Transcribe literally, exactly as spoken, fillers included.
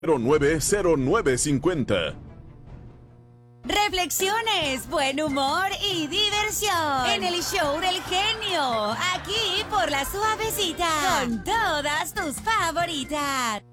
cero nueve cero nueve cincuenta. Reflexiones, buen humor y diversión en el show del genio, aquí por La Suavecita, con todas tus favoritas.